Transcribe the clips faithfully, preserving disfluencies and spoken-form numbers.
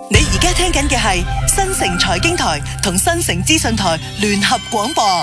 你而家聽緊嘅係新城財經台同新城資訊台聯合廣播。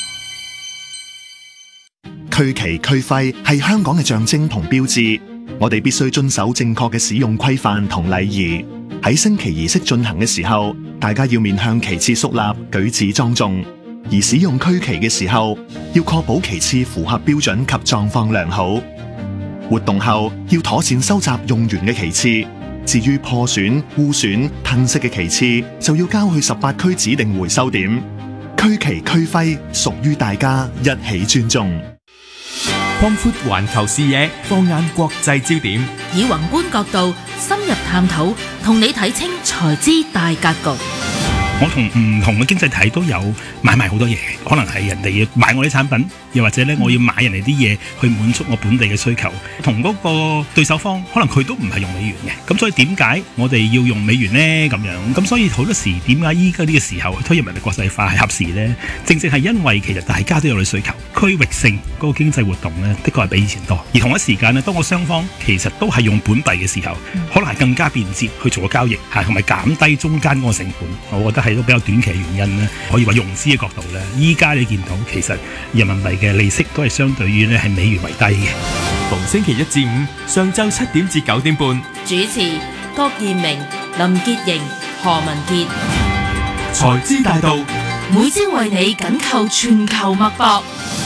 區旗區徽係香港嘅象徵同標誌，我哋必須遵守正確嘅使用規範同禮儀。喺升旗儀式進行嘅時候，大家要面向旗幟肅立，舉止莊重。而使用區旗嘅時候，要確保旗幟符合標準及狀況良好。活動後要妥善收集用完嘅旗幟。至於破損、污損、褪色嘅旗幟，就要交去十八區指定回收點。區旗區徽屬於大家，一起尊重。 擴闊環球視野，放眼國際焦點， 以宏觀角度深入探討，同你睇清財資大格局。 我同唔同嘅經濟體都有買賣好多嘢，可能係人哋要買我啲產品，又或者咧我要買人哋啲嘢去滿足我本地嘅需求。同嗰個對手方可能佢都唔係用美元嘅，咁所以點解我哋要用美元呢？咁樣咁所以好多時點解依家呢個時候推入人哋國際化係合時呢？正正係因為其實大家都有啲需求，區域性嗰個經濟活動呢，的確係比以前多。而同一時間呢，當我雙方其實都係用本幣嘅時候，可能係更加便捷去做個交易，係同埋減低中間嗰個成本。我覺得係都比較短期嘅原因咧，可以話融資嘅角度咧，依家你見到其實人民幣嘅利息都係相對於咧係美元為低嘅。 逢星期一至五上晝七點至九點半， 主持郭燕明、林潔瑩、何文傑， 財資大道， 每朝為你緊扣全球脈搏。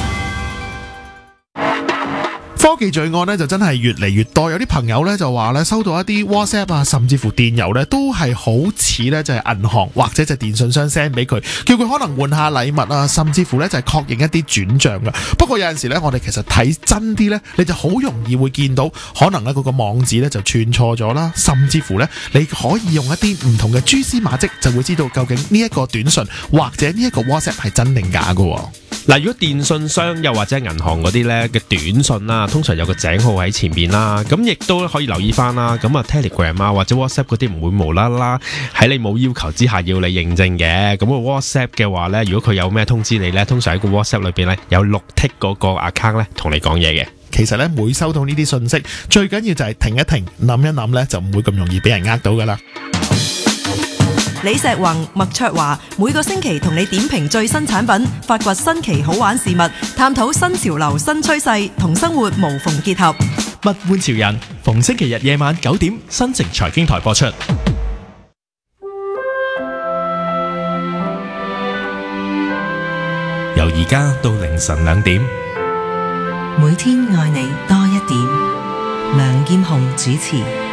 科技罪案咧就真係越嚟越多，有啲朋友咧就話咧收到一啲 WhatsApp 啊，甚至乎電郵咧都係好似咧就係銀行或者就係電信商 send 俾佢，叫佢可能換下禮物啊，甚至乎咧就係確認一啲轉賬噶。不過有陣時咧，我哋其實睇真啲咧，你就好容易會見到可能咧嗰個網址咧就串錯咗啦，甚至乎咧你可以用一啲唔同嘅蛛絲馬跡，就會知道究竟呢一個短信或者呢一個 WhatsApp 係真定假噶。 嗱，如果電信商又或者銀行嗰啲咧嘅短信啦，通常有個井號喺前面啦，咁亦都可以留意翻啦。咁啊 Telegram 啊或者 WhatsApp 嗰啲唔會無啦啦喺你冇要求之下要你認證嘅。咁個 WhatsApp 嘅話咧，如果佢有咩通知你咧，通常喺個 WhatsApp 裏邊咧有綠剔嗰個 account 咧同你講嘢嘅。 其實咧每收到呢啲信息，最緊要就係停一停，諗一諗咧，就唔會咁容易俾人呃到噶啦。 李石宏、麥卓華每個星期同你點評最新產品，發掘新奇好玩事物，探討新潮流新趨勢，同生活無縫結合。 物玩潮人，逢星期日夜晚九點，新城財經台播出。 由而家到凌晨兩點， 每天愛你多一點。梁劍虹主持。